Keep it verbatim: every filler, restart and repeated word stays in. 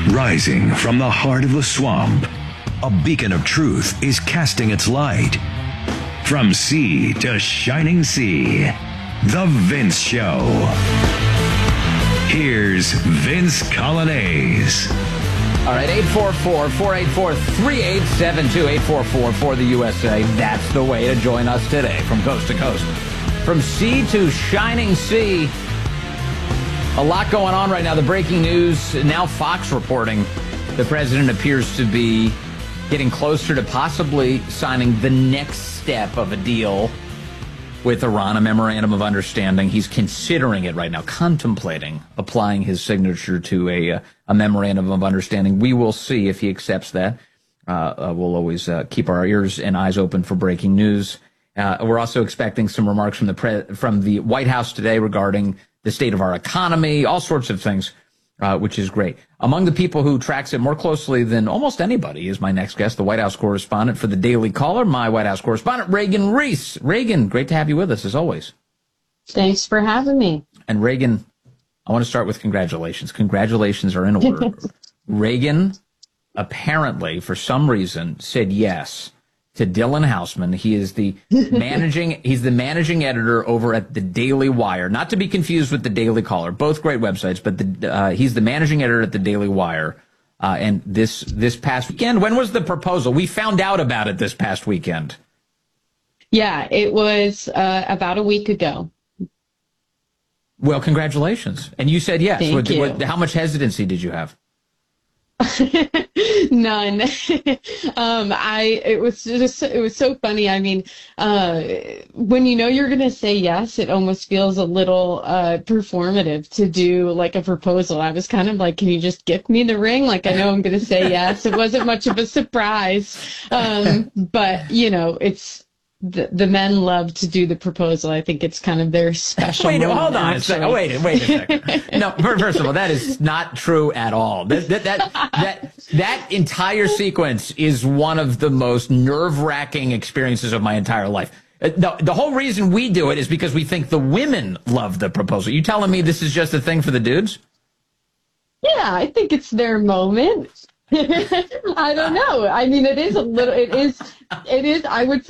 Rising from the heart of the swamp, a beacon of truth is casting its light. From sea to shining sea, The Vince Show. Here's Vince Coglianese. All right, eight four four, four eight four, three eight seven two, eight four four for the U S A. That's the way to join us today from coast to coast. From sea to shining sea. A lot going on right now. The breaking news, now Fox reporting the president appears to be getting closer to possibly signing the next step of a deal with Iran, a memorandum of understanding. He's considering it right now, contemplating applying his signature to a, a memorandum of understanding. We will see if he accepts that. Uh, uh, we'll always uh, keep our ears and eyes open for breaking news. Uh, we're also expecting some remarks from the pre- from the White House today regarding the state of our economy, all sorts of things, uh, which is great. Among the people who tracks it more closely than almost anybody is my next guest, the White House correspondent for the Daily Caller, my White House correspondent, Reagan Reese. Reagan, great to have you with us, as always. Thanks for having me. And Reagan, I want to start with congratulations. Congratulations are in order. Reagan apparently, for some reason, said yes to Dylan Hausman. He is the managing he's the managing editor over at the Daily Wire, not to be confused with the Daily Caller, both great websites, but the, uh, he's the managing editor at the Daily Wire. Uh, and this this past weekend, when was the proposal? We found out about it this past weekend. Yeah, it was uh, about a week ago. Well, congratulations. And you said yes. Thank What, you. what, how much hesitancy did you have? None. um, I, it was just, it was so funny. I mean, uh, when you know you're going to say yes, it almost feels a little, uh, performative to do like a proposal. I was kind of like, can you just gift me the ring? Like, I know I'm going to say yes. It wasn't much of a surprise. Um, but you know, it's, the, the men love to do the proposal. I think it's kind of their special. Wait, moment, hold on a second. Wait, wait a second. No, first of all, that is not true at all. That that that that, that entire sequence is one of the most nerve-wracking experiences of my entire life. The, the whole reason we do it is because we think the women love the proposal. You telling me this is just a thing for the dudes? Yeah, I think it's their moment. I don't know. I mean, it is a little, it is, it is, I would